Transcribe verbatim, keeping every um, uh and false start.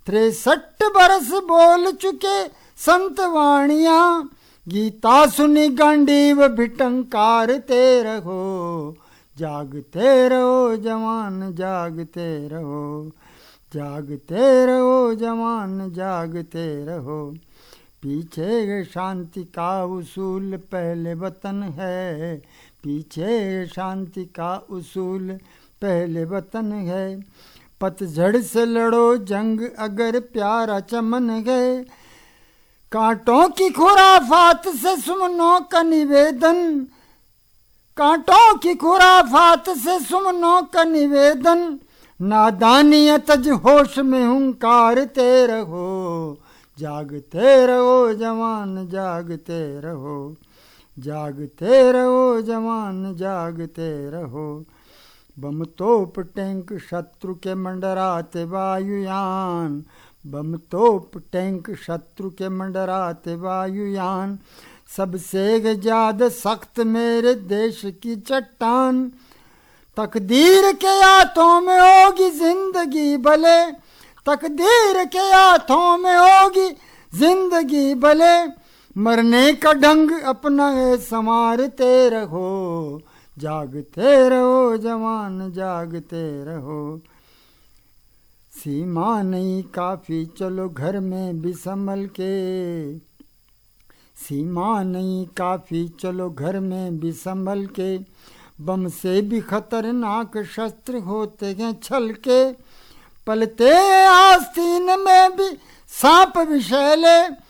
तिरसठ बरस बोल चुके संत वाणियाँ, गीता सुनी गांडीव भिटंकारते रहो। जागते रहो जवान जागते रहो, जागते रहो जवान जागते रहो। पीछे शांति का उसूल पहले वतन है, पीछे शांति का उसूल पहले वतन है। पतझड़ से लड़ो जंग अगर प्यारा चमन है, कांटों की खुराफात से सुमनों का निवेदन, कांटों की खुराफात से सुमनों का निवेदन। नादानियत तज होश में हुंकारते रहो, जागते रहो जवान जागते रहो, जागते रहो जवान जागते रहो। बम तोप टैंक शत्रु के मंडराते वायुयान, बम तोप टैंक शत्रु के मंडराते वायुयान। सबसे ज्यादा सख्त मेरे देश की चट्टान, तकदीर के हाथों में होगी जिंदगी भले, तकदीर के हाथों में होगी जिंदगी भले। मरने का ढंग अपना है संवारते रहो, जागते रहो जवान जागते रहो। सीमा नहीं काफी चलो घर में भी संभल के, सीमा नहीं काफी चलो घर में भी संभल के। बम से भी खतरनाक शस्त्र होते हैं छल के, पलते आस्तीन में भी सांप विषैले।